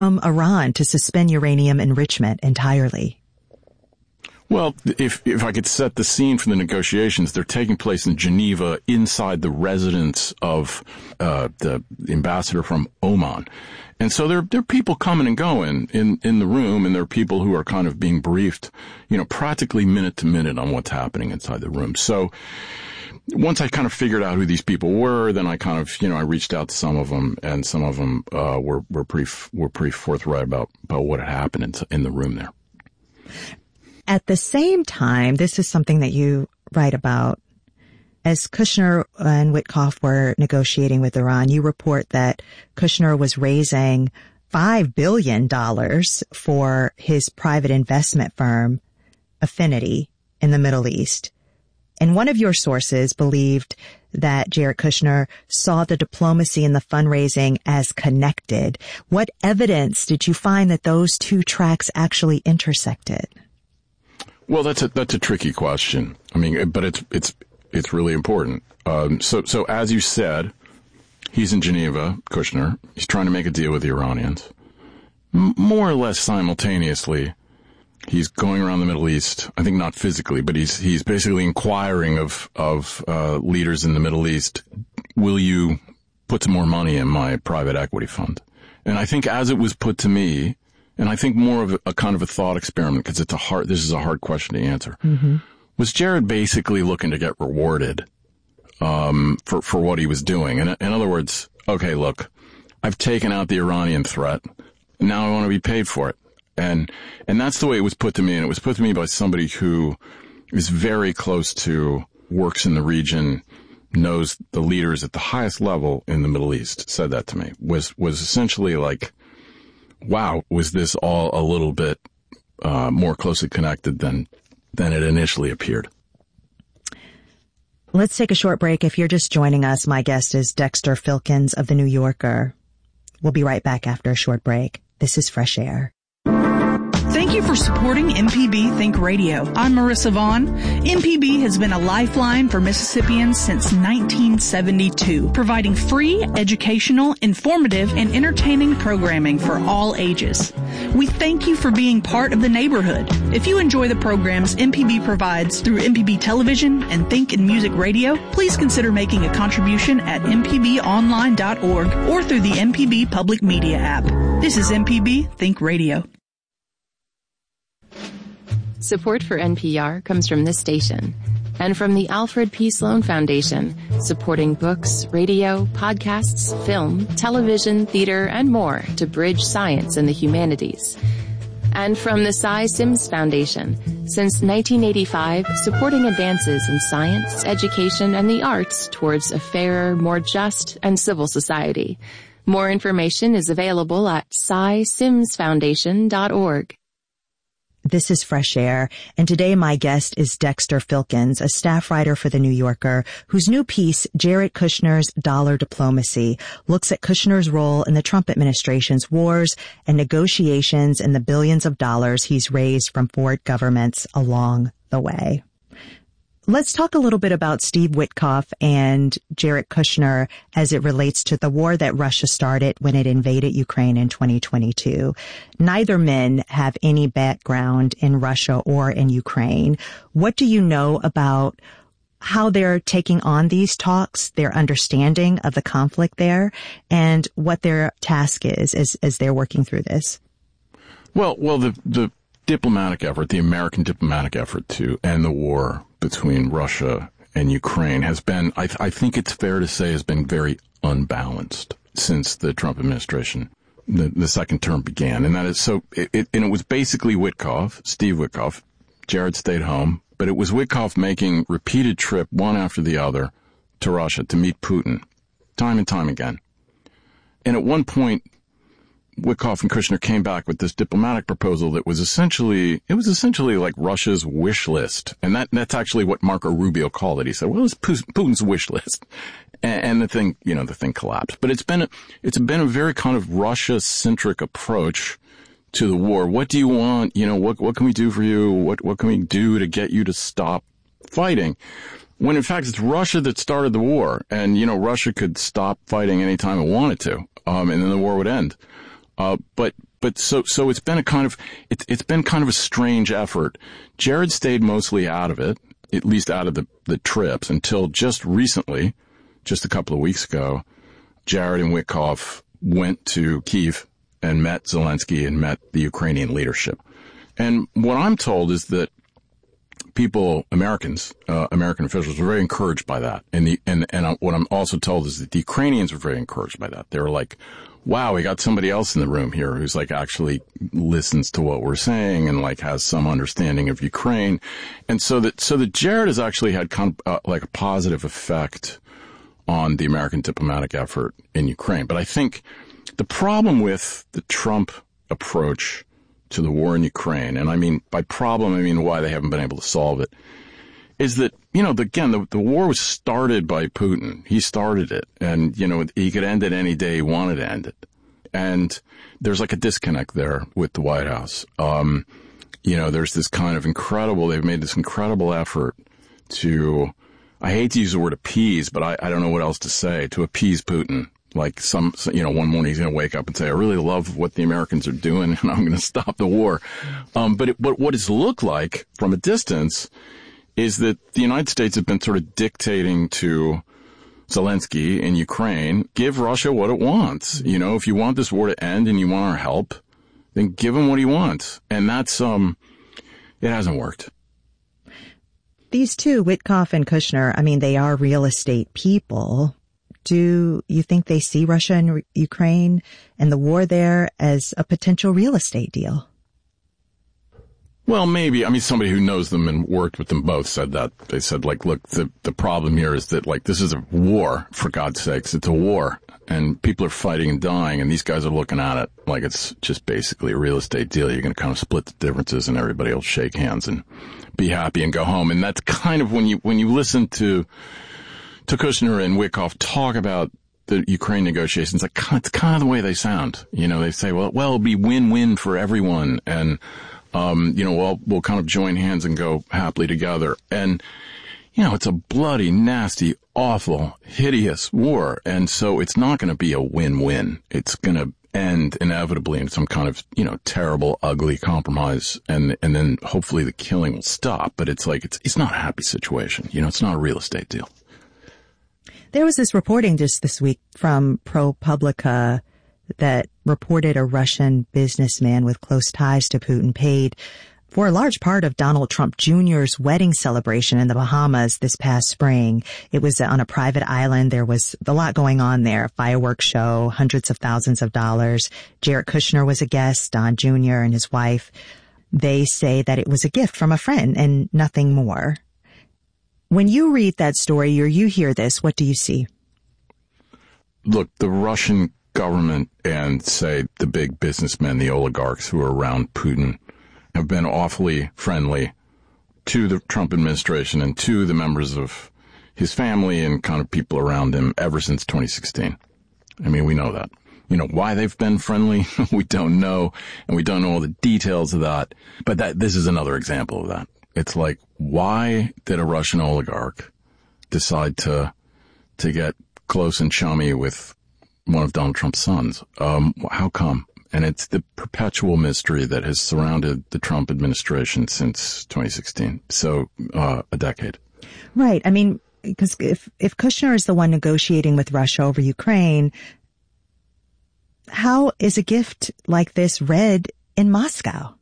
Iran to suspend uranium enrichment entirely? Well, if I could set the scene for the negotiations, they're taking place in Geneva inside the residence of the ambassador from Oman. And so there are people coming and going in the room, and there are people who are kind of being briefed, practically minute to minute on what's happening inside the room. So once I kind of figured out who these people were, then I kind of, I reached out to some of them, and some of them were pretty forthright about what had happened in the room there. At the same time, this is something that you write about. As Kushner and Witkoff were negotiating with Iran, you report that Kushner was raising $5 billion for his private investment firm, Affinity, in the Middle East. And one of your sources believed that Jared Kushner saw the diplomacy and the fundraising as connected. What evidence did you find that those two tracks actually intersected? Well, that's a tricky question. I mean, but it's really important. So as you said, he's in Geneva, Kushner. He's trying to make a deal with the Iranians. More or less simultaneously, he's going around the Middle East. I think not physically, but he's basically inquiring of leaders in the Middle East. Will you put some more money in my private equity fund? And I think as it was put to me, and I think more of a kind of a thought experiment, because this is a hard question to answer. Mm-hmm. Was Jared basically looking to get rewarded for what he was doing? And in other words, okay, look, I've taken out the Iranian threat. Now I want to be paid for it. And that's the way it was put to me. And it was put to me by somebody who is very close to, works in the region, knows the leaders at the highest level in the Middle East, said that to me, was essentially like, wow, was this all a little bit more closely connected than it initially appeared. Let's take a short break. If you're just joining us, my guest is Dexter Filkins of The New Yorker. We'll be right back after a short break. This is Fresh Air. Thank you for supporting MPB Think Radio. I'm Marissa Vaughn. MPB has been a lifeline for Mississippians since 1972, providing free, educational, informative, and entertaining programming for all ages. We thank you for being part of the neighborhood. If you enjoy the programs MPB provides through MPB Television and Think and Music Radio, please consider making a contribution at mpbonline.org or through the MPB Public Media app. This is MPB Think Radio. Support for NPR comes from this station and from the Alfred P. Sloan Foundation, supporting books, radio, podcasts, film, television, theater, and more to bridge science and the humanities. And from the Cy Sims Foundation, since 1985, supporting advances in science, education, and the arts towards a fairer, more just, and civil society. More information is available at cysimsfoundation.org. This is Fresh Air, and today my guest is Dexter Filkins, a staff writer for The New Yorker, whose new piece, Jared Kushner's Dollar Diplomacy, looks at Kushner's role in the Trump administration's wars and negotiations and the billions of dollars he's raised from foreign governments along the way. Let's talk a little bit about Steve Witkoff and Jared Kushner as it relates to the war that Russia started when it invaded Ukraine in 2022. Neither men have any background in Russia or in Ukraine. What do you know about how they're taking on these talks, their understanding of the conflict there, and what their task is as they're working through this? Well, the diplomatic effort, the American diplomatic effort to end the war between Russia and Ukraine has been, I think it's fair to say, has been very unbalanced since the Trump administration, the second term began. And that is so, and it was basically Witkoff, Steve Witkoff. Jared stayed home, but it was Witkoff making repeated trip, one after the other, to Russia to meet Putin, time and time again. And at one point, Witkoff and Kushner came back with this diplomatic proposal that was essentially like Russia's wish list. And that's actually what Marco Rubio called it. He said, well, it's Putin's wish list. And the thing collapsed. But it's been a very kind of Russia-centric approach to the war. What do you want? What can we do for you? What can we do to get you to stop fighting? When in fact it's Russia that started the war. And, Russia could stop fighting anytime it wanted to. And then the war would end. But But so it's been it's been kind of a strange effort. Jared stayed mostly out of it, at least out of the trips, until just recently, just a couple of weeks ago. Jared and Witkoff went to Kyiv and met Zelensky and met the Ukrainian leadership. And what I'm told is that American officials were very encouraged by that. And what I'm also told is that the Ukrainians were very encouraged by that. They were like, wow, we got somebody else in the room here who's like actually listens to what we're saying and like has some understanding of Ukraine. And so that Jared has actually had kind of like a positive effect on the American diplomatic effort in Ukraine. But I think the problem with the Trump approach to the war in Ukraine, and I mean, by problem, I mean why they haven't been able to solve it, is that, the war was started by Putin. He started it, and, he could end it any day he wanted to end it. And there's like a disconnect there with the White House. There's this kind of they've made this incredible effort to, I hate to use the word appease, but I don't know what else to say, to appease Putin. Like one morning he's going to wake up and say, I really love what the Americans are doing and I'm going to stop the war. But what it's looked like from a distance is that the United States have been sort of dictating to Zelensky in Ukraine, give Russia what it wants. If you want this war to end and you want our help, then give him what he wants. And that's, it hasn't worked. These two, Witkoff and Kushner, I mean, they are real estate people. Do you think they see Russia and Ukraine and the war there as a potential real estate deal? Well, maybe. I mean, somebody who knows them and worked with them both said that. They said, like, look, the problem here is that, like, this is a war, for God's sakes. It's a war. And people are fighting and dying, and these guys are looking at it like it's just basically a real estate deal. You're going to kind of split the differences, and everybody will shake hands and be happy and go home. And that's kind of when you listen to Kushner and Witkoff talk about the Ukraine negotiations, it's kind of the way they sound. They say, well, it'll be win-win for everyone. And, we'll kind of join hands and go happily together. And, it's a bloody, nasty, awful, hideous war. And so it's not going to be a win-win. It's going to end inevitably in some kind of, terrible, ugly compromise. And then hopefully the killing will stop. But it's like, it's not a happy situation. It's not a real estate deal. There was this reporting just this week from ProPublica that reported a Russian businessman with close ties to Putin paid for a large part of Donald Trump Jr.'s wedding celebration in the Bahamas this past spring. It was on a private island. There was a lot going on there, a fireworks show, hundreds of thousands of dollars. Jared Kushner was a guest, Don Jr. and his wife. They say that it was a gift from a friend and nothing more. When you read that story or you hear this, what do you see? Look, the Russian government and, say, the big businessmen, the oligarchs who are around Putin have been awfully friendly to the Trump administration and to the members of his family and kind of people around him ever since 2016. I mean, we know that. Why they've been friendly, we don't know, and we don't know all the details of that. But this is another example of that. It's like, why did a Russian oligarch decide to get close and chummy with one of Donald Trump's sons? How come? And it's the perpetual mystery that has surrounded the Trump administration since 2016. So, a decade. Right. I mean, because if Kushner is the one negotiating with Russia over Ukraine, how is a gift like this read in Moscow?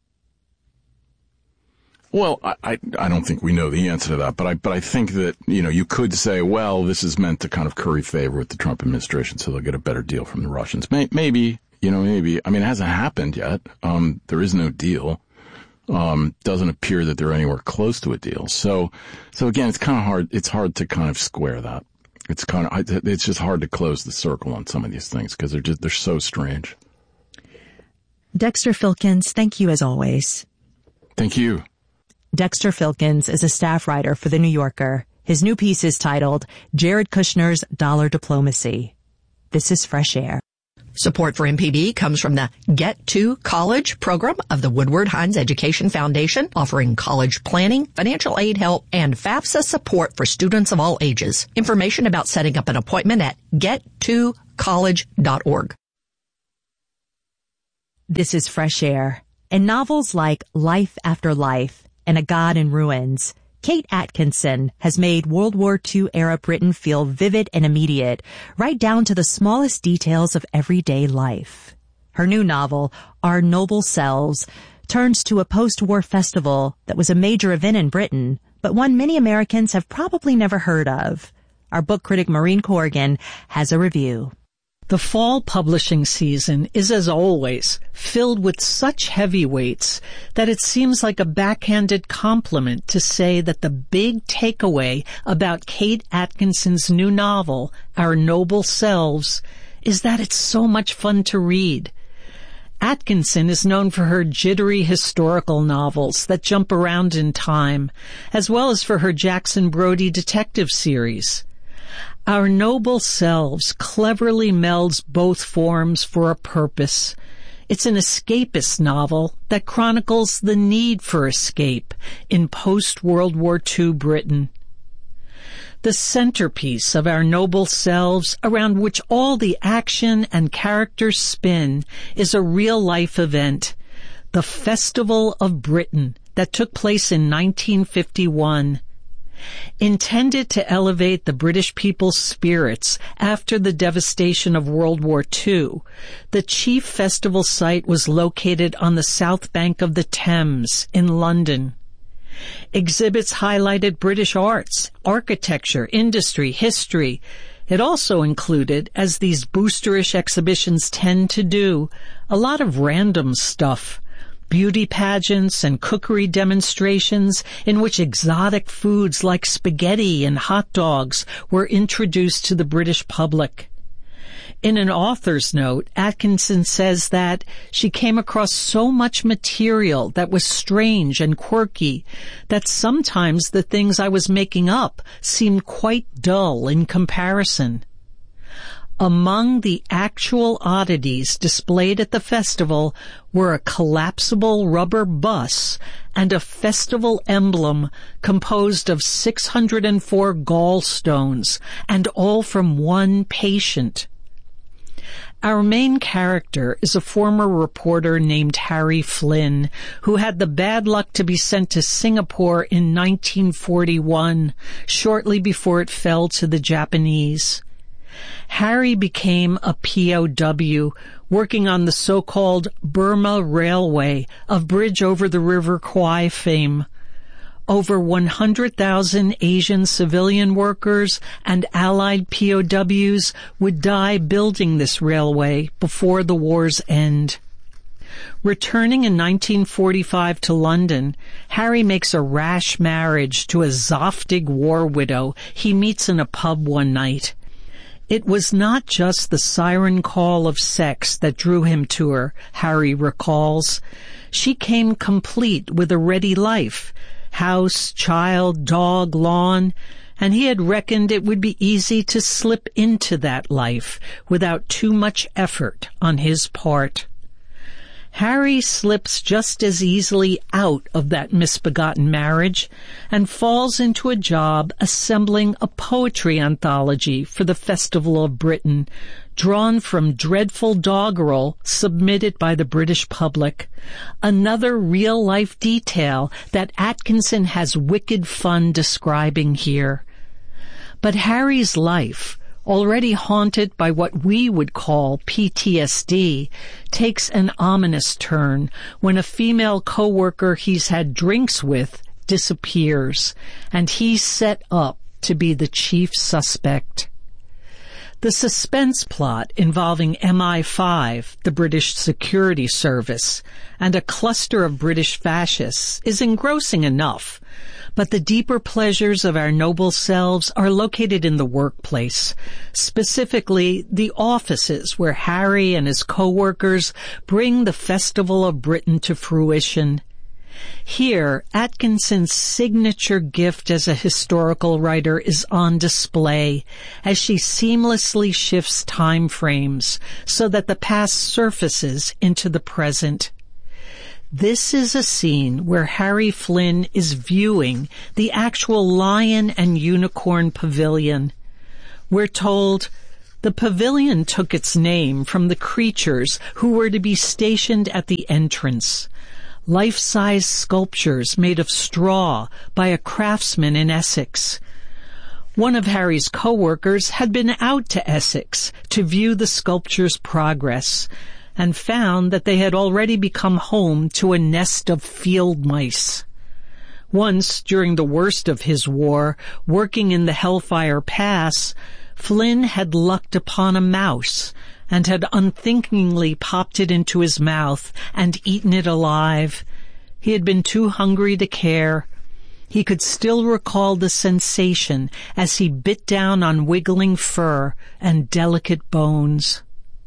Well, I don't think we know the answer to that, but I think that, you could say, well, this is meant to kind of curry favor with the Trump administration so they'll get a better deal from the Russians. Maybe. Maybe. I mean, it hasn't happened yet. There is no deal. Doesn't appear that they're anywhere close to a deal. So again, it's kind of hard. It's hard to kind of square that. It's just hard to close the circle on some of these things because they're so strange. Dexter Filkins, thank you as always. Thank you. Dexter Filkins is a staff writer for The New Yorker. His new piece is titled Jared Kushner's Dollar Diplomacy. This is Fresh Air. Support for MPB comes from the Get to College program of the Woodward Hines Education Foundation, offering college planning, financial aid help, and FAFSA support for students of all ages. Information about setting up an appointment at gettocollege.org. This is Fresh Air. In novels like Life After Life and A God in Ruins, Kate Atkinson has made World War II era Britain feel vivid and immediate, right down to the smallest details of everyday life. Her new novel, Our Noble Selves, turns to a post-war festival that was a major event in Britain, but one many Americans have probably never heard of. Our book critic Maureen Corrigan has a review. The fall publishing season is, as always, filled with such heavyweights that it seems like a backhanded compliment to say that the big takeaway about Kate Atkinson's new novel, Our Noble Selves, is that it's so much fun to read. Atkinson is known for her jittery historical novels that jump around in time, as well as for her Jackson Brodie detective series. Our Noble Selves cleverly melds both forms for a purpose. It's an escapist novel that chronicles the need for escape in post-World War II Britain. The centerpiece of Our Noble Selves, around which all the action and characters spin, is a real-life event, the Festival of Britain, that took place in 1951. Intended to elevate the British people's spirits after the devastation of World War II, the chief festival site was located on the south bank of the Thames in London. Exhibits highlighted British arts, architecture, industry, history. It also included, as these boosterish exhibitions tend to do, a lot of random stuff. Beauty pageants and cookery demonstrations in which exotic foods like spaghetti and hot dogs were introduced to the British public. In an author's note, Atkinson says that she came across so much material that was strange and quirky that sometimes the things I was making up seemed quite dull in comparison. Among the actual oddities displayed at the festival were a collapsible rubber bus and a festival emblem composed of 604 gallstones, and all from one patient. Our main character is a former reporter named Harry Flynn, who had the bad luck to be sent to Singapore in 1941, shortly before it fell to the Japanese. Harry became a POW, working on the so-called Burma Railway of Bridge over the River Kwai fame. Over 100,000 Asian civilian workers and Allied POWs would die building this railway before the war's end. Returning in 1945 to London, Harry makes a rash marriage to a Zoftig war widow he meets in a pub one night. It was not just the siren call of sex that drew him to her, Harry recalls. She came complete with a ready life, house, child, dog, lawn, and he had reckoned it would be easy to slip into that life without too much effort on his part. Harry slips just as easily out of that misbegotten marriage and falls into a job assembling a poetry anthology for the Festival of Britain, drawn from dreadful doggerel submitted by the British public. Another real-life detail that Atkinson has wicked fun describing here. But Harry's life, already haunted by what we would call PTSD, takes an ominous turn when a female co-worker he's had drinks with disappears, and he's set up to be the chief suspect. The suspense plot involving MI5, the British Security Service, and a cluster of British fascists is engrossing enough, but the deeper pleasures of Our Noble Selves are located in the workplace, specifically the offices where Harry and his co-workers bring the Festival of Britain to fruition. Here, Atkinson's signature gift as a historical writer is on display as she seamlessly shifts time frames so that the past surfaces into the present. This is a scene where Harry Flynn is viewing the actual Lion and Unicorn Pavilion. We're told, The pavilion took its name from the creatures who were to be stationed at the entrance. Life-size sculptures made of straw by a craftsman in Essex. One of Harry's co-workers had been out to Essex to view the sculpture's progress and found that they had already become home to a nest of field mice. Once, during the worst of his war, working in the Hellfire Pass, Flynn had lucked upon a mouse and had unthinkingly popped it into his mouth and eaten it alive. He had been too hungry to care. He could still recall the sensation as he bit down on wiggling fur and delicate bones.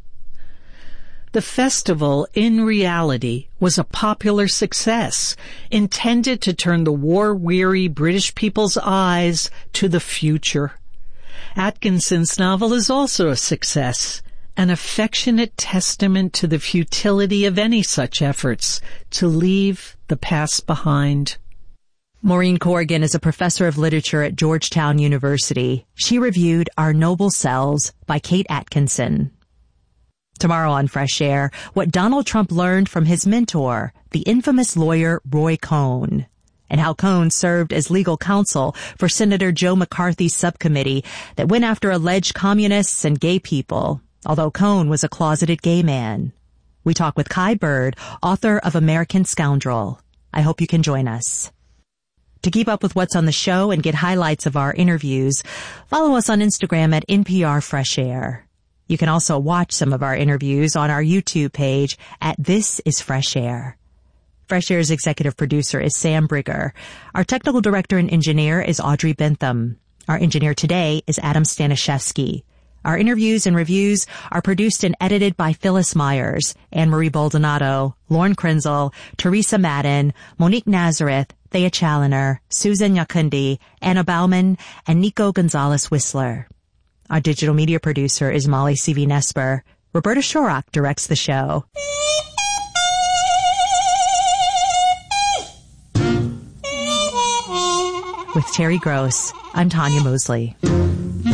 The festival, in reality, was a popular success, intended to turn the war-weary British people's eyes to the future. Atkinson's novel is also a success, an affectionate testament to the futility of any such efforts to leave the past behind. Maureen Corrigan is a professor of literature at Georgetown University. She reviewed Our Noble Selves by Kate Atkinson. Tomorrow on Fresh Air, what Donald Trump learned from his mentor, the infamous lawyer Roy Cohn, and how Cohn served as legal counsel for Senator Joe McCarthy's subcommittee that went after alleged communists and gay people, although Cohn was a closeted gay man. We talk with Kai Bird, author of American Scoundrel. I hope you can join us. To keep up with what's on the show and get highlights of our interviews, follow us on Instagram at NPR Fresh Air. You can also watch some of our interviews on our YouTube page at This is Fresh Air. Fresh Air's executive producer is Sam Brigger. Our technical director and engineer is Audrey Bentham. Our engineer today is Adam Staniszewski. Our interviews and reviews are produced and edited by Phyllis Myers, Anne-Marie Baldonado, Lauren Krenzel, Teresa Madden, Monique Nazareth, Thea Challoner, Susan Yakundi, Anna Bauman, and Nico Gonzalez-Whistler. Our digital media producer is Molly C.V. Nesper. Roberta Shorak directs the show. With Terry Gross, I'm Tanya Mosley.